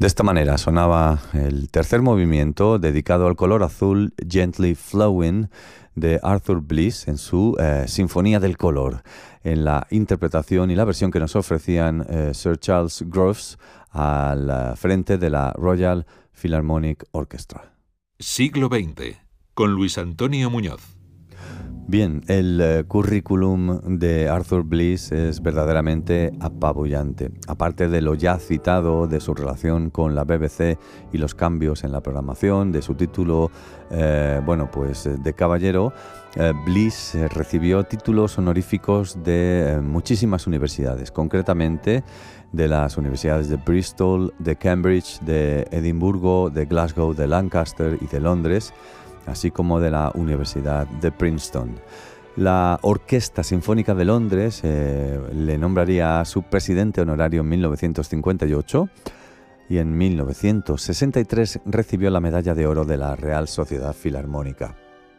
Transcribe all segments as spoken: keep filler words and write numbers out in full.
De esta manera sonaba el tercer movimiento dedicado al color azul Gently Flowing de Arthur Bliss en su eh, Sinfonía del Color, en la interpretación y la versión que nos ofrecían eh, Sir Charles Groves al frente de la Royal Philharmonic Orchestra. Siglo veinte, con Luis Antonio Muñoz. Bien, el eh, currículum de Arthur Bliss es verdaderamente apabullante. Aparte de lo ya citado, de su relación con la B B C y los cambios en la programación, de su título, eh, bueno, pues de caballero, eh, Bliss eh, recibió títulos honoríficos de eh, muchísimas universidades, concretamente de las universidades de Bristol, de Cambridge, de Edimburgo, de Glasgow, de Lancaster y de Londres, así como de la Universidad de Princeton. La Orquesta Sinfónica de Londres eh, le nombraría su presidente honorario en mil novecientos cincuenta y ocho y en mil novecientos sesenta y tres recibió la medalla de oro de la Real Sociedad Filarmónica.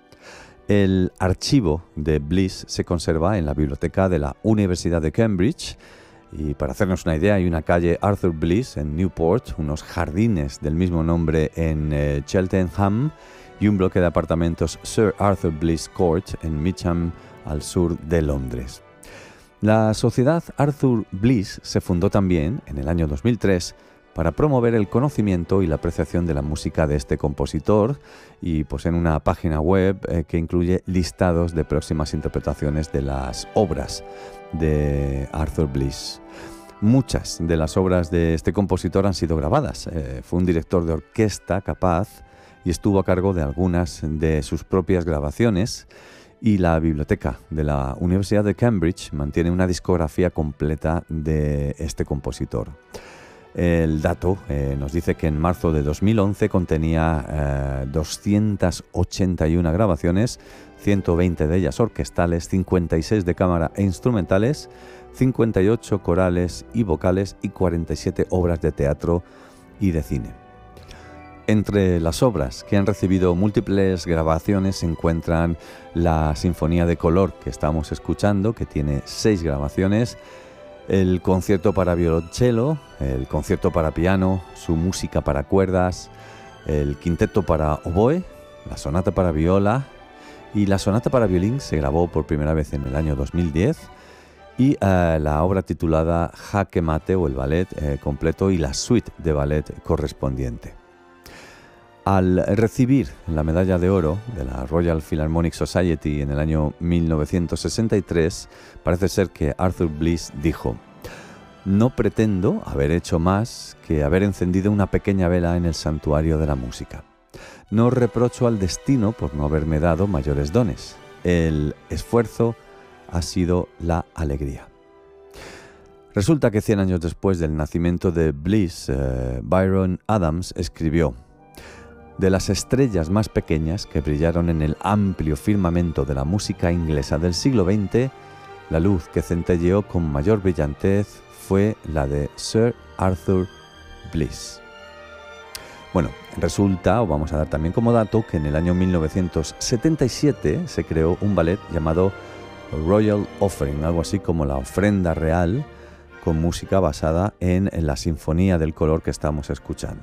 El archivo de Bliss se conserva en la biblioteca de la Universidad de Cambridge. Y para hacernos una idea, hay una calle Arthur Bliss en Newport, unos jardines del mismo nombre en eh, Cheltenham y un bloque de apartamentos Sir Arthur Bliss Court en Mitcham, al sur de Londres. La Sociedad Arthur Bliss se fundó también en el año dos mil tres para promover el conocimiento y la apreciación de la música de este compositor y poseen una página web eh, que incluye listados de próximas interpretaciones de las obras de Arthur Bliss. Muchas de las obras de este compositor han sido grabadas. Eh, fue un director de orquesta capaz y estuvo a cargo de algunas de sus propias grabaciones, y la biblioteca de la Universidad de Cambridge mantiene una discografía completa de este compositor. El dato eh, nos dice que en marzo de dos mil once contenía eh, doscientas ochenta y una grabaciones, ciento veinte de ellas orquestales, cincuenta y seis de cámara e instrumentales, cincuenta y ocho corales y vocales y cuarenta y siete obras de teatro y de cine. Entre las obras que han recibido múltiples grabaciones se encuentran la Sinfonía de Color que estamos escuchando, que tiene seis grabaciones, el concierto para violonchelo, el concierto para piano, su música para cuerdas, el quinteto para oboe, la sonata para viola y la sonata para violín se grabó por primera vez en el año dos mil diez, y uh, la obra titulada Jaque Mate o el ballet eh, completo y la suite de ballet correspondiente. Al recibir la medalla de oro de la Royal Philharmonic Society en el año mil novecientos sesenta y tres, parece ser que Arthur Bliss dijo: «No pretendo haber hecho más que haber encendido una pequeña vela en el santuario de la música. No reprocho al destino por no haberme dado mayores dones. El esfuerzo ha sido la alegría». Resulta que cien años después del nacimiento de Bliss, eh, Byron Adams escribió: «De las estrellas más pequeñas que brillaron en el amplio firmamento de la música inglesa del siglo veinte, la luz que centelleó con mayor brillantez fue la de Sir Arthur Bliss». Bueno, resulta, o vamos a dar también como dato, que en el año mil novecientos setenta y siete se creó un ballet llamado Royal Offering, algo así como la ofrenda real, con música basada en la Sinfonía del Color que estamos escuchando.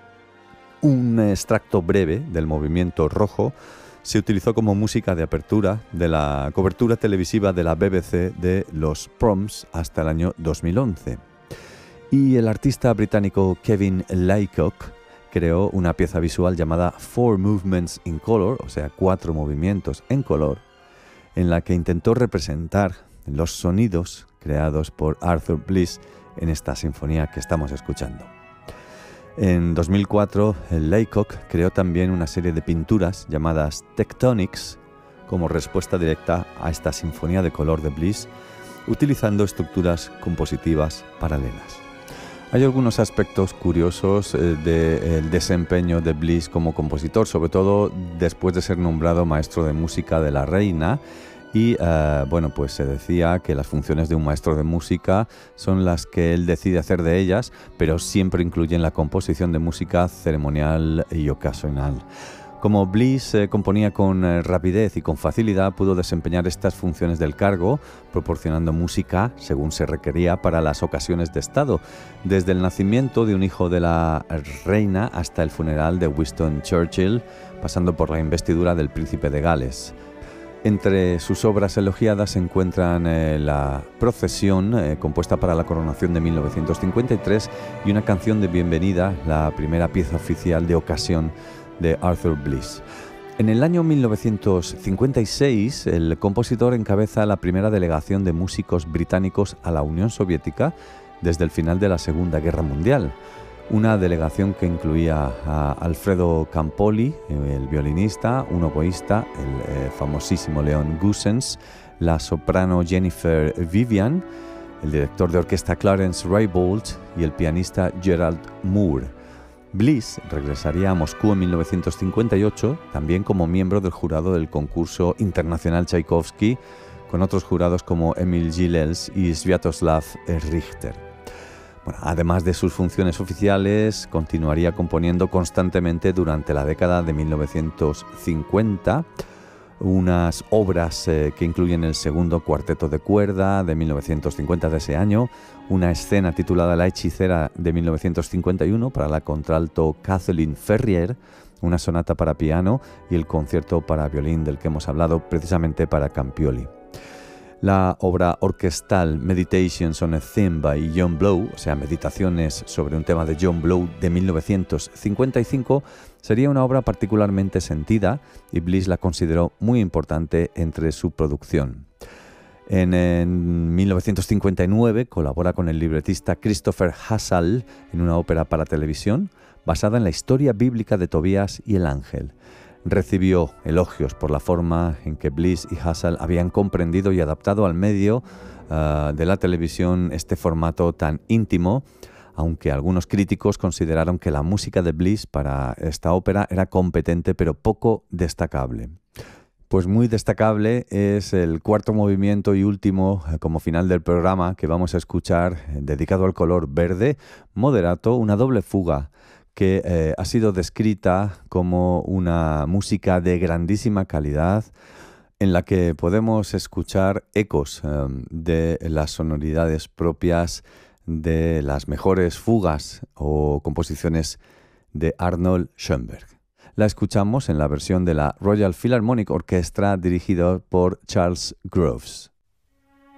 Un extracto breve del movimiento rojo se utilizó como música de apertura de la cobertura televisiva de la B B C de los Proms hasta el año dos mil once. Y el artista británico Kevin Laycock creó una pieza visual llamada Four Movements in Color, o sea, cuatro movimientos en color, en la que intentó representar los sonidos creados por Arthur Bliss en esta sinfonía que estamos escuchando. En dos mil cuatro, el Laycock creó también una serie de pinturas llamadas Tectonics como respuesta directa a esta sinfonía de color de Bliss, utilizando estructuras compositivas paralelas. Hay algunos aspectos curiosos eh, del desempeño de Bliss como compositor, sobre todo después de ser nombrado maestro de música de la reina. Y uh, bueno, pues se decía que las funciones de un maestro de música son las que él decide hacer de ellas, pero siempre incluyen la composición de música ceremonial y ocasional. Como Bliss eh, componía con eh, rapidez y con facilidad, pudo desempeñar estas funciones del cargo, proporcionando música según se requería para las ocasiones de estado, desde el nacimiento de un hijo de la reina hasta el funeral de Winston Churchill, pasando por la investidura del príncipe de Gales. Entre sus obras elogiadas se encuentran eh, la Procesión, eh, compuesta para la coronación de mil novecientos cincuenta y tres, y una canción de bienvenida, la primera pieza oficial de ocasión de Arthur Bliss. En el año mil novecientos cincuenta y seis, el compositor encabeza la primera delegación de músicos británicos a la Unión Soviética desde el final de la Segunda Guerra Mundial. Una delegación que incluía a Alfredo Campoli, el violinista, un oboísta, el eh, famosísimo Leon Goossens, la soprano Jennifer Vivian, el director de orquesta Clarence Raybould y el pianista Gerald Moore. Bliss regresaría a Moscú en mil novecientos cincuenta y ocho, también como miembro del jurado del concurso internacional Tchaikovsky, con otros jurados como Emil Gilels y Sviatoslav Richter. Bueno, además de sus funciones oficiales, continuaría componiendo constantemente durante la década de mil novecientos cincuenta, unas obras eh, que incluyen el segundo cuarteto de cuerda de mil novecientos cincuenta de ese año, una escena titulada La hechicera de mil novecientos cincuenta y uno para la contralto Kathleen Ferrier, una sonata para piano y el concierto para violín del que hemos hablado precisamente para Campioli. La obra orquestal Meditations on a Theme by John Blow, o sea, Meditaciones sobre un tema de John Blow de mil novecientos cincuenta y cinco, sería una obra particularmente sentida y Bliss la consideró muy importante entre su producción. En, en mil novecientos cincuenta y nueve colabora con el libretista Christopher Hassall en una ópera para televisión basada en la historia bíblica de Tobías y el ángel. Recibió elogios por la forma en que Bliss y Hassall habían comprendido y adaptado al medio uh, de la televisión este formato tan íntimo, aunque algunos críticos consideraron que la música de Bliss para esta ópera era competente pero poco destacable. Pues muy destacable es el cuarto movimiento y último como final del programa que vamos a escuchar, dedicado al color verde, moderato, una doble fuga, que eh, ha sido descrita como una música de grandísima calidad en la que podemos escuchar ecos eh, de las sonoridades propias de las mejores fugas o composiciones de Arnold Schoenberg. La escuchamos en la versión de la Royal Philharmonic Orchestra dirigida por Charles Groves.